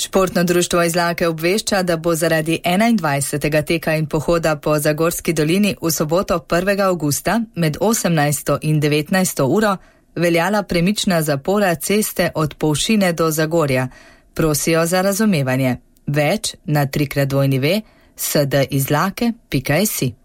Športno društvo Izlake obvešča, da bo zaradi 21. teka in pohoda po Zagorski dolini v soboto 1. avgusta med 18. in 19. uro veljala premična zapora ceste od Povšine do Zagorja. Prosijo za razumevanje. Več na www.sdizlake.si.